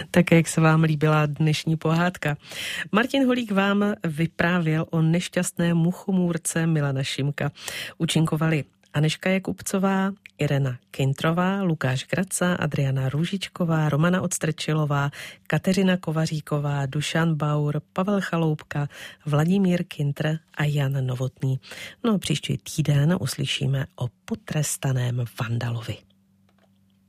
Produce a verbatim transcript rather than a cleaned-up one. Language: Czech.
Tak jak se vám líbila dnešní pohádka. Martin Holík vám vyprávěl o nešťastné muchomůrce Milana Šimka. Účinkovali Anežka Jakubcová, Irena Kintrová, Lukáš Graca, Adriana Růžičková, Romana Odstrčilová, Kateřina Kovaříková, Dušan Baur, Pavel Chaloupka, Vladimír Kintr a Jan Novotný. No a příští týden uslyšíme o potrestanem vandalovi.